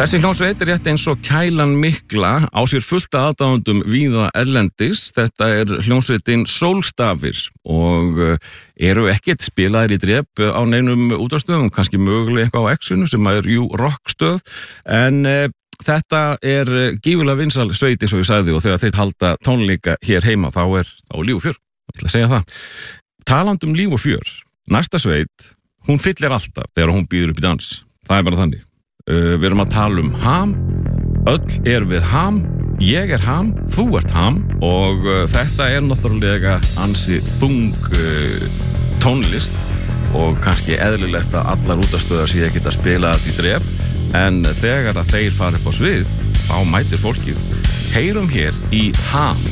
Þessi hljómsveit rétt eins og Kælan mikla á sér fullt af aðdáendum víða erlendis. Þetta hljómsveitin Sólstafir og eru ekkert spilaðir í drep á neinum útvarpsstöðum, kannski mögulega eitthvað á X-inu sem jú rockstöð, en þetta gífurlega vinsæl sveit eins og ég sagði, og þegar þeir halda tónleika hér heima þá líf og fjör, ég ætla að segja það. Talandi um líf og fjör, næsta sveit, hún fyllir alltaf þegar hún býður upp í dans, það bara þannig. Við erum að tala um Ham, öll við Ham, ég Ham, þú ert Ham og þetta náttúrulega ansi þung tónlist og kannski eðlilegt að allar útastöðar sé ekki að spila þetta í drep, en þegar að þeir fara upp á svið þá mætir fólkið. Heyrum hér í Ham.